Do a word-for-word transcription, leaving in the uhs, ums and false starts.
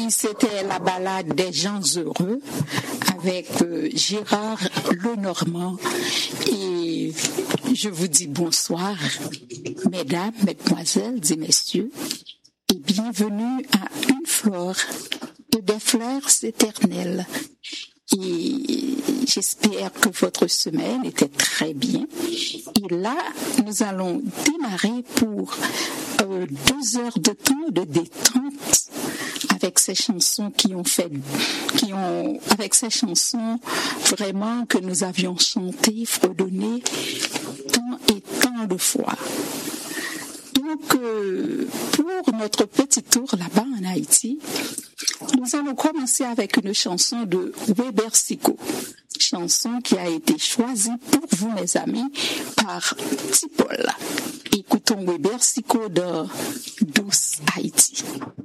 c'était la balade des gens heureux avec euh, Gérard Lenormand. Et je vous dis bonsoir, mesdames, mesdemoiselles et messieurs, et bienvenue à Une fleur et des fleurs éternelles. Et j'espère que votre semaine était très bien. Et là, nous allons démarrer pour euh, deux heures de temps de détente avec ces chansons qui ont fait, qui ont, avec ces chansons vraiment que nous avions chantées, fredonnées tant et tant de fois. Donc, euh, pour notre petit tour là-bas en Haïti, nous allons commencer avec une chanson de Weber Siko, chanson qui a été choisie pour vous, mes amis, par Tipol. Écoutons Weber Siko de Douce Haïti.